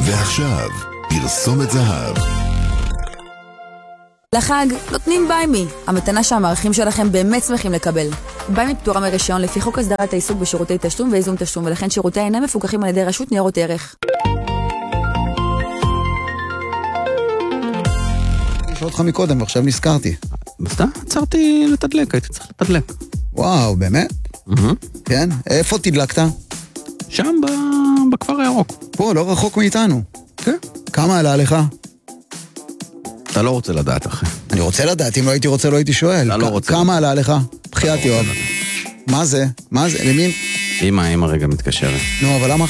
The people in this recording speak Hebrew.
ועכשיו, פרסומת זהב. לחג נותנים ביימי, המתנה שהמערכים שלכם באמת שמחים לקבל. ביימי פטורה מרישיון לפי חוק הסדרת העיסוק בשירותי תשלום ואיזון תשלום, ולכן שירותי אינם מפוקחים על ידי רשות ניירות ערך. יש אותך מקודם ועכשיו נזכרתי. בסדר, עצרתי לתדלק, הייתי צריך לתדלק. וואו, באמת? כן? איפה תדלקת? שם בכפר הירוק. פה, לא רחוק מאיתנו. כן. כמה עלה לך? אתה לא רוצה לדעת, אחי. אני רוצה לדעת, אם לא הייתי רוצה לא הייתי שואל. אתה לא רוצה. כמה עלה לך? בחיית יואב. מה זה? מה זה? למי? אמא רגע מתקשרת. נו, אבל למה